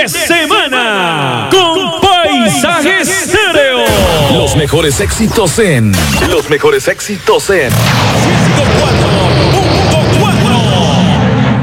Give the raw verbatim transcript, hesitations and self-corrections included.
de semana con Paisaje Estéreo. Los mejores éxitos en. Los mejores éxitos en.